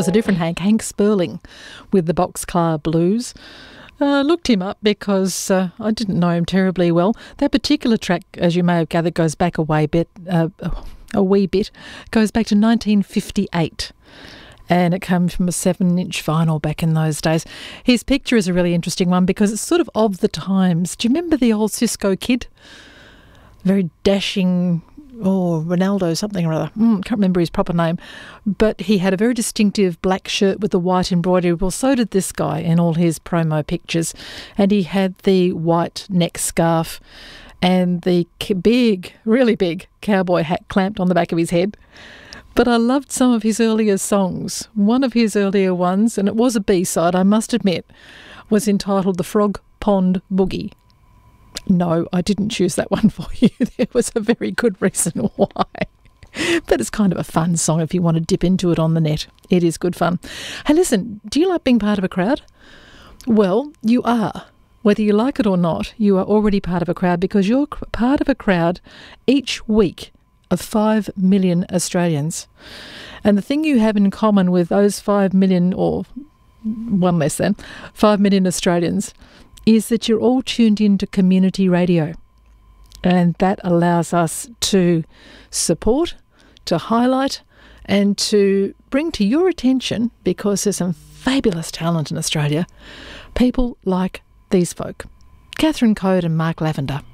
was a different Hank Sperling with the Boxcar Blues. Looked him up because I didn't know him terribly well. That particular track, as you may have gathered, goes back a wee bit, goes back to 1958. And it comes from a 7-inch vinyl back in those days. His picture is a really interesting one because it's sort of the times. Do you remember the old Cisco Kid? Very dashing, Ronaldo something or other. Can't remember his proper name. But he had a very distinctive black shirt with the white embroidery. Well, so did this guy in all his promo pictures. And he had the white neck scarf and the big, really big cowboy hat clamped on the back of his head. But I loved some of his earlier songs. One of his earlier ones, and it was a B-side, I must admit, was entitled The Frog Pond Boogie. No, I didn't choose that one for you. There was a very good reason why. But it's kind of a fun song if you want to dip into it on the net. It is good fun. Hey, listen, do you like being part of a crowd? Well, you are. Whether you like it or not, you are already part of a crowd because you're part of a crowd each week of 5 million Australians. And the thing you have in common with those 5 million, or one less than, 5 million Australians, is that you're all tuned into community radio. And that allows us to support, to highlight, and to bring to your attention, because there's some fabulous talent in Australia, people like these folk. Catherine Code and Mark Lavender.